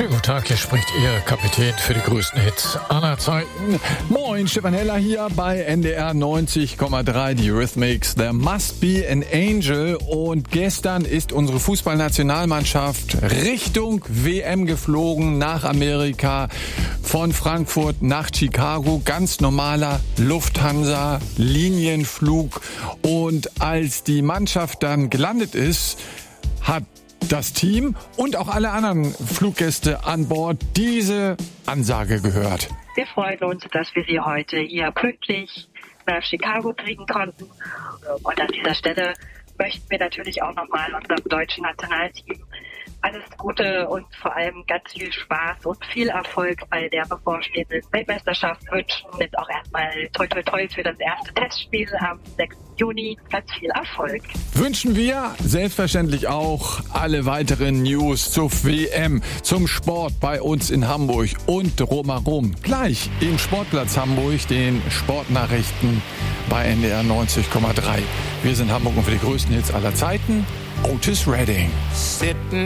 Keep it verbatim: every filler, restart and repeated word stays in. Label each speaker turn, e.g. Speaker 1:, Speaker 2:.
Speaker 1: Schönen guten Tag, hier spricht Ihr Kapitän für die größten Hits aller Zeiten.
Speaker 2: Moin, Stefan Heller hier bei N D R neunzig Komma drei, die Eurythmics. There must be an angel. Und gestern ist unsere Fußballnationalmannschaft Richtung W M geflogen, nach Amerika, von Frankfurt nach Chicago. Ganz normaler Lufthansa-Linienflug. Und als die Mannschaft dann gelandet ist, hat das Team und auch alle anderen Fluggäste an Bord diese Ansage gehört.
Speaker 3: Wir freuen uns, dass wir Sie heute hier pünktlich nach Chicago kriegen konnten. Und an dieser Stelle möchten wir natürlich auch nochmal unserem deutschen Nationalteam alles Gute und vor allem ganz viel Spaß und viel Erfolg bei der bevorstehenden Weltmeisterschaft wünschen. Jetzt auch erstmal toi toi toi für das erste Testspiel am sechsten Juni. Ganz viel Erfolg.
Speaker 2: Wünschen wir selbstverständlich auch alle weiteren News zur W M, zum Sport bei uns in Hamburg und drumherum. Gleich im Sportplatz Hamburg, den Sportnachrichten bei N D R neunzig Komma drei. Wir sind Hamburg und für die größten Hits aller Zeiten Otis Redding.